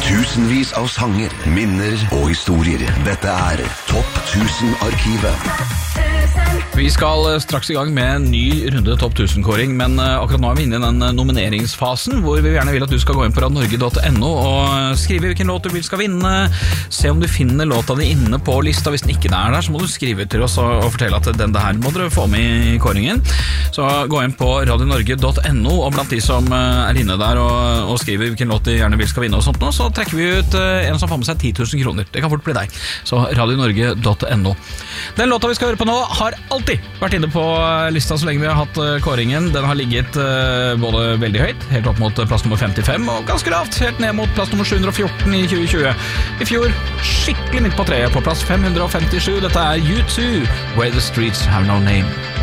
Tusenvis av sanger, minner og historier. Dette Topp 1000-arkivet. Vi skal straks i gang med en ny runde Topp 1000-kåring, men akkurat nå vi inne i den nomineringsfasen, hvor vi gjerne vil at du skal gå inn på radionorge.no og skrive hvilken låt du vil skal vinne, se om du finner låta di inne på lista. Hvis den ikke er der, så må du skrive til oss og fortelle at den her må dere få med i kåringen. Så gå inn på radionorge.no, og blant de som inne der og skriver hvilken låt de gjerne vil skal vinne og sånt nå, så trekker vi ut en som får med seg 10 000 kroner. Det kan fort bli deg. Så radionorge.no. Den låta vi skal høre på nå har alltid vært inne på lista så lenge vi har hatt kåringen. Den har ligget både veldig høyt, helt opp mot plass nummer 55, og ganske lavt, helt ned mot plass nummer 714 i 2020. I fjor skikkelig midt på treet på plass 557. Dette U2, Where the Streets Have No Name.